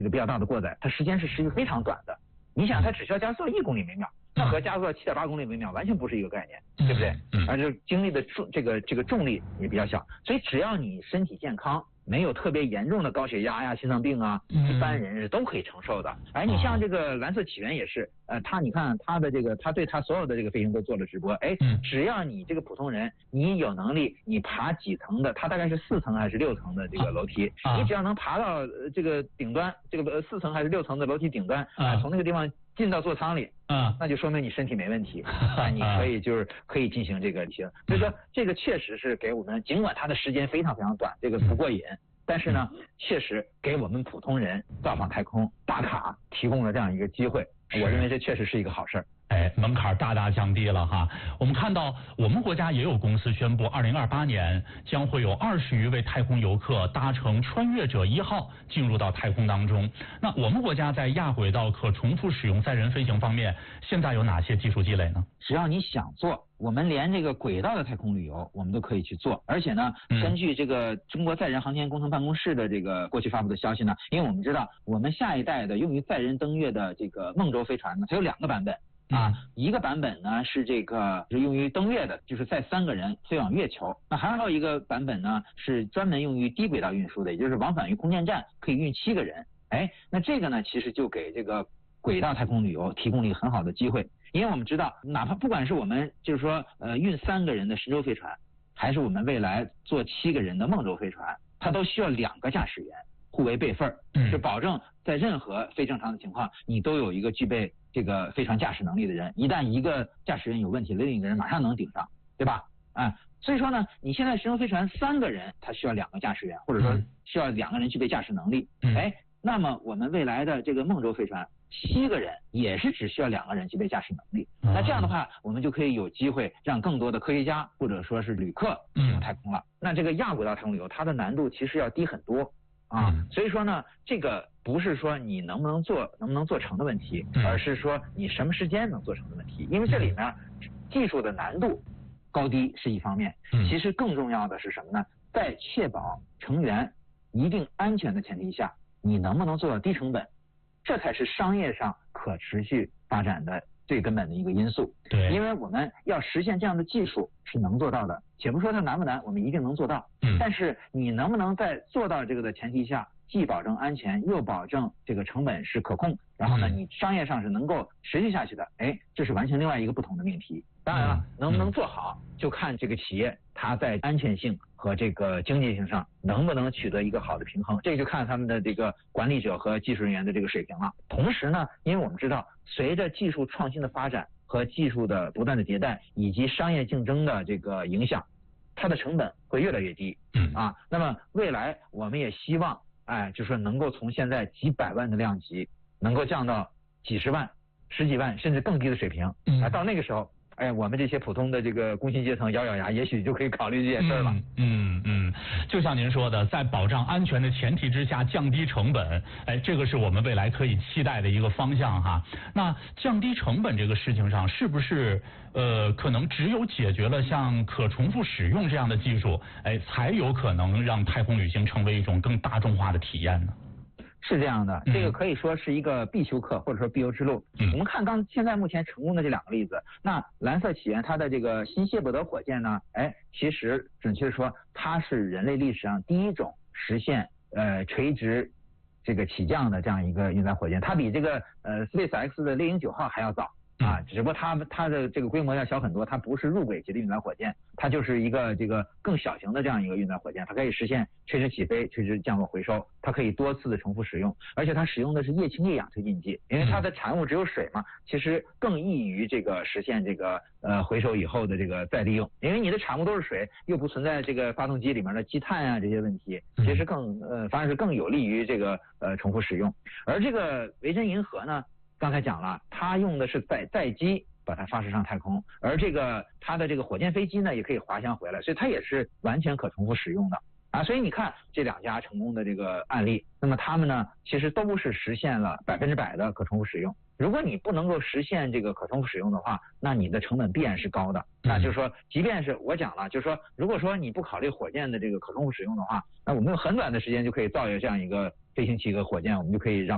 这个比较大的过载，它时间是持续非常短的。你想，它只需要加速到1公里每秒，那和加速到7.8公里每秒完全不是一个概念，对不对？而且经历的这个重力也比较小，所以只要你身体健康，没有特别严重的高血压呀、心脏病啊，一般人是都可以承受的。哎，你像这个蓝色起源也是，你看他的这个，他对他所有的这个飞行都做了直播。哎，只要你这个普通人，你有能力，你爬几层的，他大概是4层还是6层的这个楼梯，你只要能爬到这个顶端，这个4层还是6层的楼梯顶端，从那个地方进到座舱里，那就说明你身体没问题，那你可以进行这个旅行。所以说这个确实是给我们，尽管它的时间非常非常短，这个不过瘾，但是呢，确实给我们普通人造访太空打卡提供了这样一个机会，我认为这确实是一个好事儿。 哎，门槛大大降低了哈。我们看到我们国家也有公司宣布，2028年将会有20余位太空游客搭乘穿越者1号进入到太空当中。那我们国家在亚轨道可重复使用载人飞行方面，现在有哪些技术积累呢？ 只要你想做，我们连这个轨道的太空旅游我们都可以去做。而且呢，根据这个中国载人航天工程办公室的这个过去发布的消息呢，因为我们知道我们下一代的用于载人登月的这个梦舟飞船呢，它有2个版本。一个版本呢是这个是用于登月的，就是载3个人飞往月球。那还有一个版本呢是专门用于低轨道运输的，也就是往返于空间站可以运7个人。哎，那这个呢其实就给这个轨道太空旅游提供了一个很好的机会。因为我们知道，哪怕不管是我们就是说运3个人的神舟飞船，还是我们未来坐7个人的梦舟飞船，它都需要2个驾驶员互为备份，是保证在任何非正常的情况，你都有一个具备这个飞船驾驶能力的人，一旦一个驾驶员有问题，另一个人马上能顶上，对吧？所以说呢，你现在神舟飞船3个人，它需要2个驾驶员，或者说需要2个人具备驾驶能力。哎，那么我们未来的这个梦舟飞船7个人也是只需要2个人具备驾驶能力。那这样的话，我们就可以有机会让更多的科学家或者说是旅客进入太空了。那这个亚轨道太空旅游，它的难度其实要低很多。所以说呢，这个不是说你能不能做成的问题，而是说你什么时间能做成的问题。因为这里呢，技术的难度高低是一方面，其实更重要的是什么呢？在确保成员一定安全的前提下，你能不能做到低成本，这才是商业上可持续发展的最根本的一个因素。 对， 因为我们要实现这样的技术是能做到的，且不说它难不难，我们一定能做到。但是你能不能在做到这个的前提下，既保证安全，又保证这个成本是可控，然后呢，你商业上是能够持续下去的，哎，这是完全另外一个不同的命题。当然了，能不能做好，就看这个企业它在安全性和这个经济性上能不能取得一个好的平衡，这就看他们的这个管理者和技术人员的这个水平了。同时呢，因为我们知道，随着技术创新的发展和技术的不断的迭代，以及商业竞争的这个影响，它的成本会越来越低。那么未来我们也希望，就是说能够从现在几百万的量级，能够降到几十万、十几万甚至更低的水平。到那个时候，我们这些普通的这个工薪阶层咬咬牙，也许就可以考虑这件事了。 就像您说的，在保障安全的前提之下降低成本，这个是我们未来可以期待的一个方向哈。那降低成本这个事情上，是不是可能只有解决了像可重复使用这样的技术，才有可能让太空旅行成为一种更大众化的体验呢？ 是这样的，这个可以说是一个必修课或者说必由之路。我们看现在目前成功的这2个例子，那蓝色起源它的这个新谢伯德火箭呢，其实准确说它是人类历史上第一种实现垂直这个起降的这样一个运载火箭，它比这个SpaceX 的猎鹰9号还要早。只不过它的这个规模要小很多，它不是入轨级的运载火箭，它就是一个这个更小型的这样一个运载火箭，它可以实现垂直起飞、垂直降落回收，它可以多次的重复使用，而且它使用的是液氢液氧推进剂，因为它的产物只有水嘛，其实更易于这个实现这个回收以后的这个再利用，因为你的产物都是水，又不存在这个发动机里面的积碳啊这些问题，其实反而是更有利于这个重复使用。而这个维珍银河呢，刚才讲了，它用的是载机把它发射上太空，而这个它的这个火箭飞机呢也可以滑翔回来，所以它也是完全可重复使用的。所以你看这2家成功的这个案例，那么他们呢其实都是实现了100%的可重复使用。如果你不能够实现这个可重复使用的话，那你的成本必然是高的。那就是说，即便是我讲了，就是说，如果说你不考虑火箭的这个可重复使用的话，那我们用很短的时间就可以造一个这样一个飞行器和火箭，我们就可以让